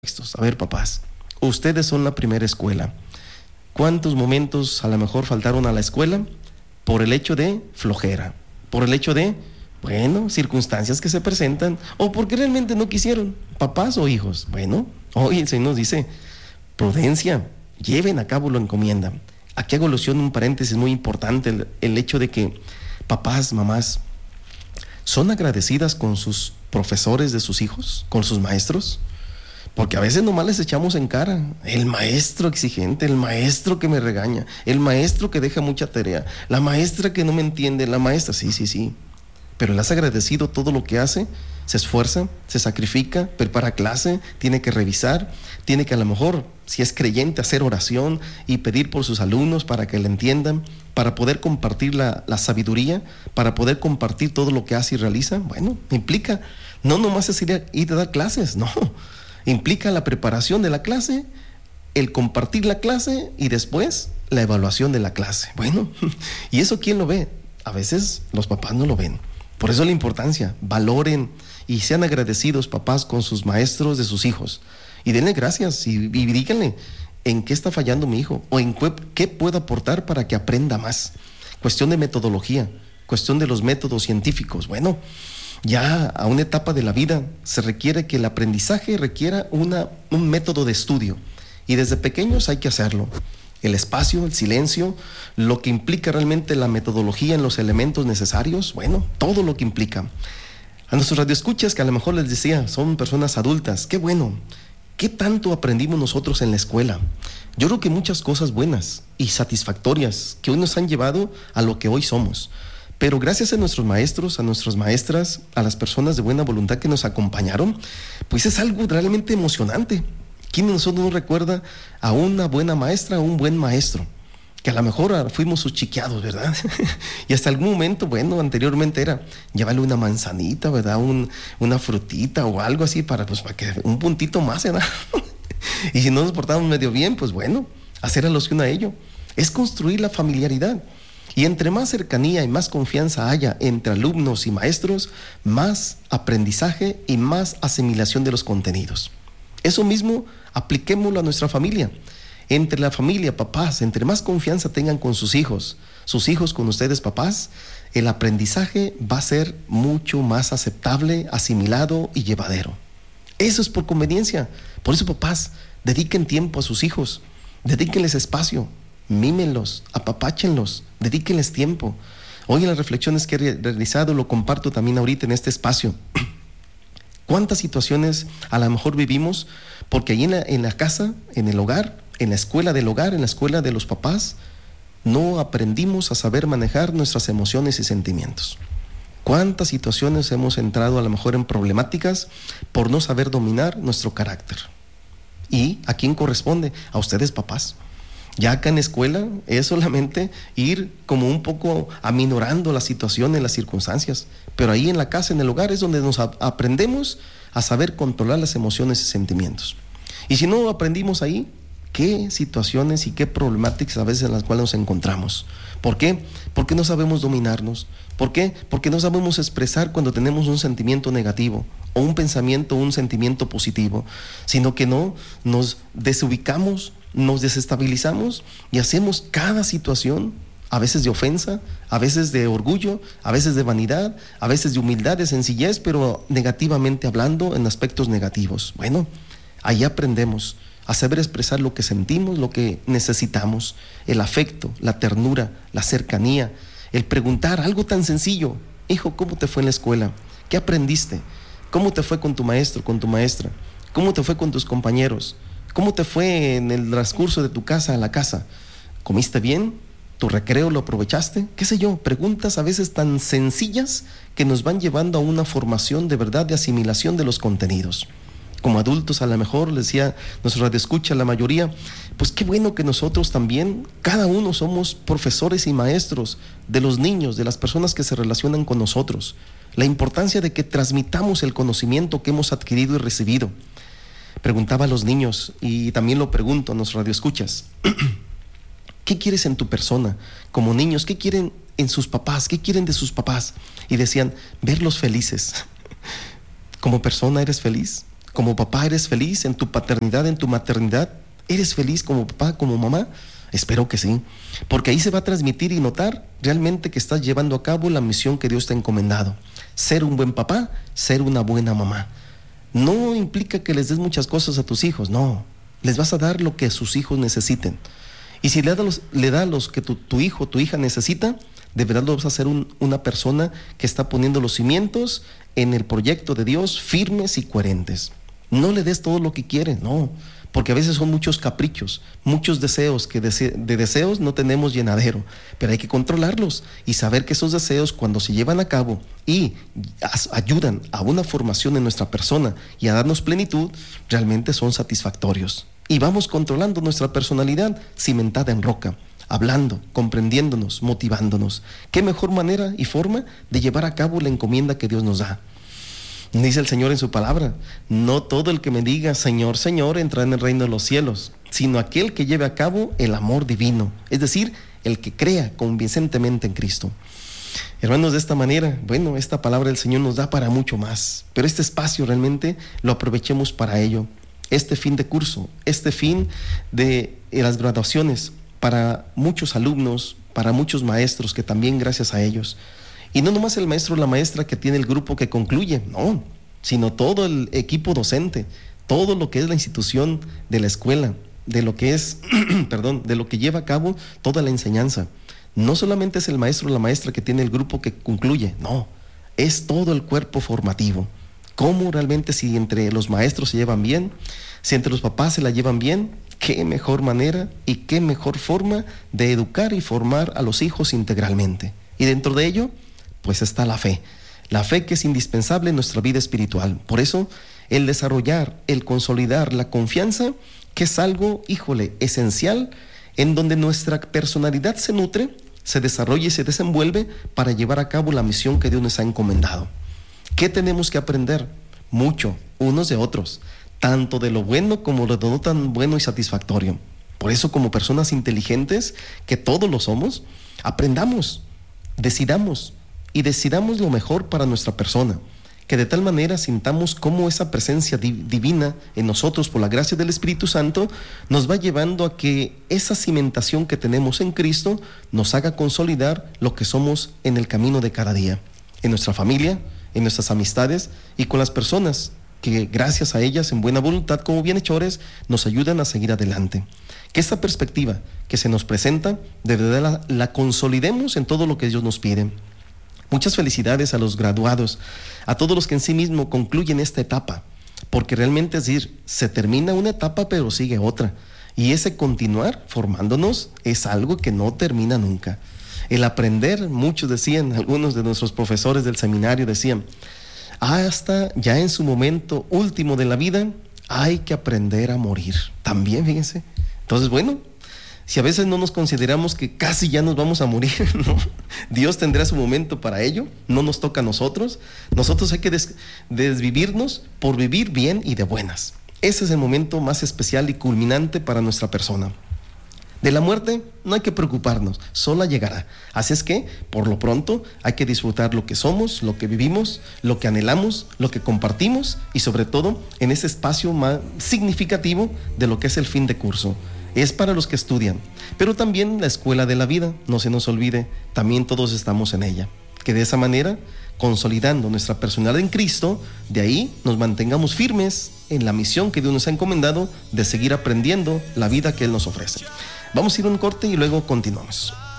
A ver, papás, ustedes son la primera escuela. ¿Cuántos momentos a lo mejor faltaron a la escuela por el hecho de flojera? Por el hecho de, bueno, circunstancias que se presentan o porque realmente no quisieron, papás o hijos. Bueno, hoy el Señor nos dice, prudencia, lleven a cabo la encomienda. Aquí hago alusión un paréntesis muy importante, el hecho de que papás, mamás, ¿son agradecidas con sus profesores de sus hijos, con sus maestros? Porque a veces nomás les echamos en cara, el maestro exigente, el maestro que me regaña, el maestro que deja mucha tarea, la maestra que no me entiende, la maestra, sí, pero le has agradecido todo lo que hace, se esfuerza, se sacrifica, prepara clase, tiene que revisar, tiene que a lo mejor, si es creyente, hacer oración y pedir por sus alumnos para que le entiendan, para poder compartir la sabiduría, para poder compartir todo lo que hace y realiza. Bueno, implica, no nomás es ir a dar clases, no. Implica la preparación de la clase, el compartir la clase y después la evaluación de la clase. Bueno, ¿y eso quién lo ve? A veces los papás no lo ven. Por eso la importancia, valoren y sean agradecidos papás con sus maestros de sus hijos. Y denle gracias y díganle en qué está fallando mi hijo o en qué puedo aportar para que aprenda más. Cuestión de metodología, cuestión de los métodos científicos. Bueno, ya a una etapa de la vida se requiere que el aprendizaje requiera un método de estudio y desde pequeños hay que hacerlo. El espacio, el silencio, lo que implica realmente la metodología en los elementos necesarios, bueno, todo lo que implica. A nuestros radioescuchas que a lo mejor les decía, son personas adultas, qué bueno, ¿qué tanto aprendimos nosotros en la escuela? Yo creo que muchas cosas buenas y satisfactorias que hoy nos han llevado a lo que hoy somos. Pero gracias a nuestros maestros, a nuestras maestras, a las personas de buena voluntad que nos acompañaron, pues es algo realmente emocionante. ¿Quién de nosotros no recuerda a una buena maestra o un buen maestro? Que a lo mejor fuimos sus chiqueados, ¿verdad? Y hasta algún momento, bueno, anteriormente era llévale una manzanita, ¿verdad? Una frutita o algo así para que un puntito más, ¿verdad? Y si no nos portamos medio bien, pues bueno, hacer alusión a ello. Es construir la familiaridad. Y entre más cercanía y más confianza haya entre alumnos y maestros, más aprendizaje y más asimilación de los contenidos. Eso mismo apliquémoslo a nuestra familia. Entre la familia, papás, entre más confianza tengan con sus hijos con ustedes, papás, el aprendizaje va a ser mucho más aceptable, asimilado y llevadero. Eso es por conveniencia. Por eso, papás, dediquen tiempo a sus hijos, dedíquenles espacio. Mímenlos, apapáchenlos, dedíquenles tiempo. Hoy en las reflexiones que he realizado, lo comparto también ahorita en este espacio. ¿Cuántas situaciones a lo mejor vivimos? Porque ahí en la casa, en el hogar, en la escuela del hogar, en la escuela de los papás, no aprendimos a saber manejar nuestras emociones y sentimientos. ¿Cuántas situaciones hemos entrado a lo mejor en problemáticas por no saber dominar nuestro carácter? ¿Y a quién corresponde? A ustedes, papás. Ya acá en la escuela es solamente ir como un poco aminorando la situación en las circunstancias, pero ahí en la casa, en el hogar, es donde nos aprendemos a saber controlar las emociones y sentimientos. Y si no aprendimos ahí, ¿qué situaciones y qué problemáticas a veces en las cuales nos encontramos? ¿Por qué? Porque no sabemos dominarnos. ¿Por qué? Porque no sabemos expresar cuando tenemos un sentimiento negativo o un pensamiento o un sentimiento positivo, sino que no nos desubicamos, nos desestabilizamos y hacemos cada situación, a veces de ofensa, a veces de orgullo, a veces de vanidad, a veces de humildad, de sencillez, pero negativamente hablando en aspectos negativos. Bueno, ahí aprendemos a saber expresar lo que sentimos, lo que necesitamos, el afecto, la ternura, la cercanía, el preguntar algo tan sencillo: hijo, ¿cómo te fue en la escuela? ¿Qué aprendiste? ¿Cómo te fue con tu maestro, con tu maestra? ¿Cómo te fue con tus compañeros? ¿Cómo te fue en el transcurso de tu casa a la casa? ¿Comiste bien? ¿Tu recreo lo aprovechaste? ¿Qué sé yo? Preguntas a veces tan sencillas que nos van llevando a una formación de verdad de asimilación de los contenidos. Como adultos, a lo mejor, les decía nuestro radioescucha, la mayoría, pues qué bueno que nosotros también, cada uno somos profesores y maestros de los niños, de las personas que se relacionan con nosotros. La importancia de que transmitamos el conocimiento que hemos adquirido y recibido. Preguntaba a los niños, y también lo pregunto a nuestros radioescuchas, ¿qué quieres en tu persona? Como niños, ¿qué quieren en sus papás? ¿Qué quieren de sus papás? Y decían, verlos felices. ¿Como persona eres feliz? Como papá eres feliz en tu paternidad, en tu maternidad. ¿Eres feliz como papá, como mamá? Espero que sí, porque ahí se va a transmitir y notar realmente que estás llevando a cabo la misión que Dios te ha encomendado. Ser un buen papá, ser una buena mamá. No implica que les des muchas cosas a tus hijos, no. Les vas a dar lo que sus hijos necesiten. Y si le da los que tu hijo, tu hija necesita, de verdad lo vas a hacer una persona que está poniendo los cimientos en el proyecto de Dios firmes y coherentes. No le des todo lo que quiere, no. Porque a veces son muchos caprichos, muchos deseos, que de deseos no tenemos llenadero, pero hay que controlarlos y saber que esos deseos, cuando se llevan a cabo y ayudan a una formación en nuestra persona y a darnos plenitud, realmente son satisfactorios. Y vamos controlando nuestra personalidad cimentada en roca, hablando, comprendiéndonos, motivándonos. ¿Qué mejor manera y forma de llevar a cabo la encomienda que Dios nos da? Dice el Señor en su palabra: no todo el que me diga Señor, Señor entrará en el reino de los cielos, sino aquel que lleve a cabo el amor divino, es decir, el que crea convincentemente en Cristo. Hermanos, de esta manera, bueno, esta palabra del Señor nos da para mucho más, pero este espacio realmente lo aprovechemos para ello. Este fin de curso, este fin de las graduaciones, para muchos alumnos, para muchos maestros, que también gracias a ellos. Y no nomás el maestro o la maestra que tiene el grupo que concluye, no, sino todo el equipo docente, todo lo que es la institución de la escuela, de lo que es, de lo que lleva a cabo toda la enseñanza. No solamente es el maestro o la maestra que tiene el grupo que concluye, no, es todo el cuerpo formativo. ¿Cómo realmente, si entre los maestros se llevan bien, si entre los papás se la llevan bien? Qué mejor manera y qué mejor forma de educar y formar a los hijos integralmente. Y dentro de ello, pues está la fe que es indispensable en nuestra vida espiritual. Por eso, el desarrollar, el consolidar la confianza, que es algo, esencial, en donde nuestra personalidad se nutre, se desarrolla y se desenvuelve para llevar a cabo la misión que Dios nos ha encomendado. ¿Qué tenemos que aprender? Mucho, unos de otros, tanto de lo bueno como de lo no tan bueno y satisfactorio. Por eso, como personas inteligentes, que todos lo somos, aprendamos, decidamos lo mejor para nuestra persona, que de tal manera sintamos cómo esa presencia divina en nosotros por la gracia del Espíritu Santo nos va llevando a que esa cimentación que tenemos en Cristo nos haga consolidar lo que somos en el camino de cada día, en nuestra familia, en nuestras amistades y con las personas que gracias a ellas, en buena voluntad como bienhechores, nos ayudan a seguir adelante. Que esta perspectiva que se nos presenta, de verdad la consolidemos en todo lo que Dios nos pide. Muchas felicidades a los graduados, a todos los que en sí mismo concluyen esta etapa, porque realmente, es decir, se termina una etapa pero sigue otra, y ese continuar formándonos es algo que no termina nunca. El aprender, muchos decían, algunos de nuestros profesores del seminario decían, hasta ya en su momento último de la vida hay que aprender a morir. También, fíjense. Entonces, bueno, si a veces no nos consideramos que casi ya nos vamos a morir, ¿no? Dios tendrá su momento para ello, no nos toca a nosotros. Nosotros hay que desvivirnos por vivir bien y de buenas. Ese es el momento más especial y culminante para nuestra persona. De la muerte no hay que preocuparnos, sola llegará. Así es que, por lo pronto, hay que disfrutar lo que somos, lo que vivimos, lo que anhelamos, lo que compartimos y sobre todo en ese espacio más significativo de lo que es el fin de curso. Es para los que estudian, pero también la escuela de la vida, no se nos olvide, también todos estamos en ella. Que de esa manera, consolidando nuestra personalidad en Cristo, de ahí nos mantengamos firmes en la misión que Dios nos ha encomendado de seguir aprendiendo la vida que Él nos ofrece. Vamos a ir a un corte y luego continuamos.